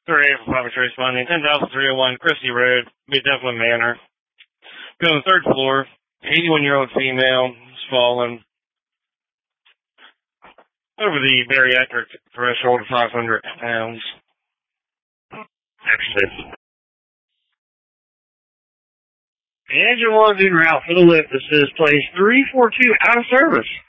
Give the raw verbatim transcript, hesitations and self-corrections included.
three eight for Papa Trace Money, ten thousand three oh one Christie Road, Mid Dublin Manor. Go on the third floor, eighty-one-year-old female is fallen over the bariatric threshold of five hundred pounds. Actually. Engine one's en route for the lift. This is place three four two out of service.